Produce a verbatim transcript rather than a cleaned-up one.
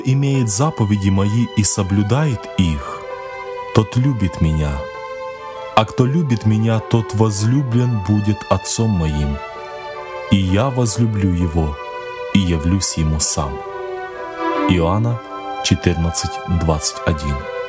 имеет заповеди мои и соблюдает их, тот любит меня. А кто любит меня, тот возлюблен будет Отцом моим, и я возлюблю его и явлюсь ему сам». Иоанна четырнадцать двадцать один.